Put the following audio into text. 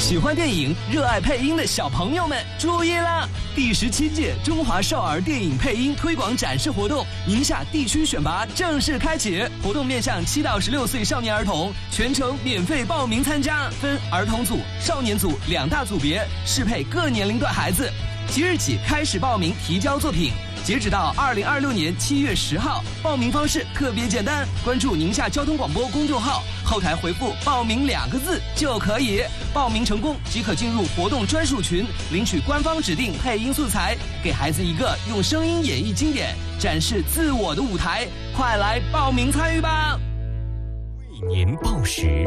喜欢电影、热爱配音的小朋友们注意啦！第17届中华少儿电影配音推广展示活动宁夏地区选拔正式开启，活动面向7到16岁少年儿童，全程免费报名参加，分儿童组、少年组2大组别，适配各年龄段孩子。即日起开始报名提交作品，截止到2026年7月10号。报名方式特别简单，关注宁夏交通广播公众号，后台回复“报名”2个字就可以。报名成功即可进入活动专属群，领取官方指定配音素材，给孩子一个用声音演绎经典、展示自我的舞台。快来报名参与吧！ 为您报时。